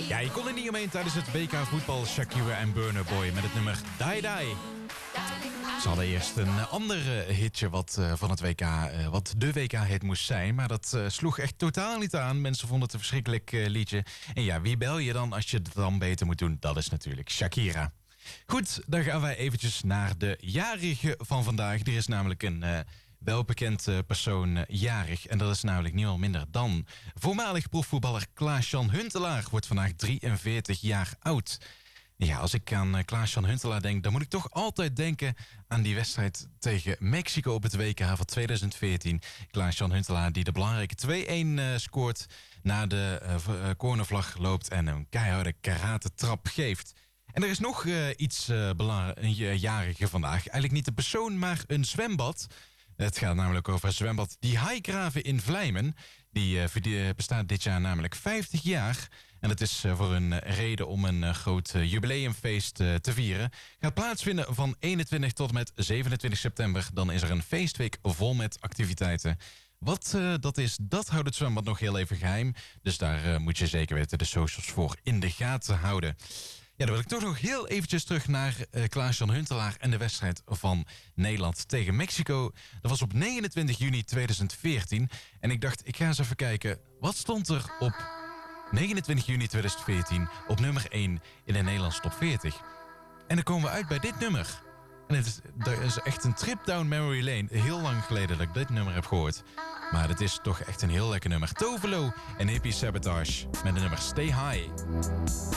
Ja, je kon er niet omheen tijdens het WK voetbal Shakira en Burna Boy met het nummer Die Die. Ze hadden eerst een ander hitje van het WK, wat de WK-hit moest zijn. Maar dat sloeg echt totaal niet aan. Mensen vonden het een verschrikkelijk liedje. En ja, wie bel je dan als je het dan beter moet doen? Dat is natuurlijk Shakira. Goed, dan gaan wij eventjes naar de jarige van vandaag. Er is namelijk een welbekend persoon jarig. En dat is namelijk niemand minder dan voormalig profvoetballer Klaas-Jan Huntelaar. Wordt vandaag 43 jaar oud. Ja, als ik aan Klaas-Jan Huntelaar denk, dan moet ik toch altijd denken aan die wedstrijd tegen Mexico op het WK van 2014. Klaas-Jan Huntelaar die de belangrijke 2-1 scoort, na de cornervlag loopt en een keiharde karate-trap geeft. En er is nog iets jarige vandaag. Eigenlijk niet de persoon, maar een zwembad. Het gaat namelijk over een zwembad Die Haigraven in Vlijmen. Die bestaat dit jaar namelijk 50 jaar. En dat is voor een reden om een groot jubileumfeest te vieren. Gaat plaatsvinden van 21 tot en met 27 september. Dan is er een feestweek vol met activiteiten. Wat dat is, dat houdt het zwembad nog heel even geheim. Dus daar moet je zeker weten de socials voor in de gaten houden. Ja, dan wil ik toch nog heel eventjes terug naar Klaas-Jan Huntelaar en de wedstrijd van Nederland tegen Mexico. Dat was op 29 juni 2014. En ik dacht, ik ga eens even kijken, wat stond er op 29 juni 2014 op nummer 1 in de Nederlandse top 40. En dan komen we uit bij dit nummer. En dat is echt een trip down memory lane. Heel lang geleden dat ik dit nummer heb gehoord. Maar het is toch echt een heel lekker nummer. Tovelo en Hippie Sabotage met de nummer Stay High.